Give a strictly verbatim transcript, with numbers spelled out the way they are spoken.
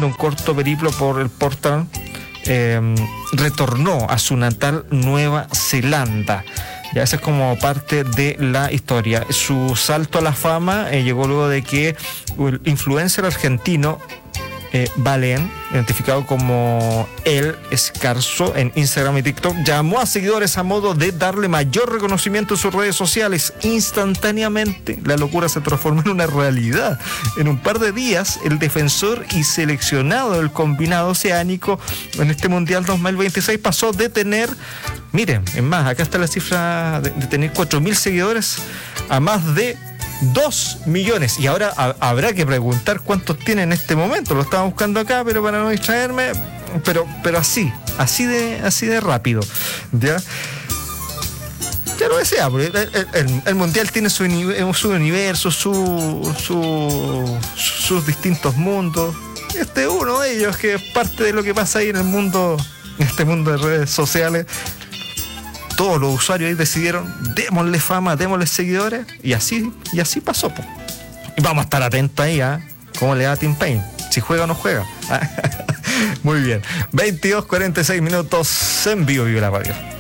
de un corto periplo por el Portland, eh, retornó a su natal Nueva Zelanda. Ya esa es como parte de la historia. Su salto a la fama eh, llegó luego de que el influencer argentino eh, Valen, identificado como El Escarzo en Instagram y TikTok, llamó a seguidores a modo de darle mayor reconocimiento en sus redes sociales. Instantáneamente la locura se transformó en una realidad. En un par de días, el defensor y seleccionado del combinado oceánico en este Mundial dos mil veintiséis pasó de tener, miren, es más, acá está la cifra de, de tener cuatro mil seguidores a más de dos millones. Y ahora a, habrá que preguntar cuántos tiene en este momento. Lo estaba buscando acá, pero para no distraerme, pero, pero así, así de, así de rápido. ¿Ya? Ya lo decía, el, el, el mundial tiene su, su universo, su, su, sus distintos mundos. Este es uno de ellos, que es parte de lo que pasa ahí en el mundo, en este mundo de redes sociales. Todos los usuarios ahí decidieron, démosle fama, démosle seguidores, y así, y así pasó, po. Y vamos a estar atentos ahí a cómo le da a Tim Payne, si juega o no juega. Muy bien, veintidós cuarenta y seis minutos en Vivo Vivo la Radio.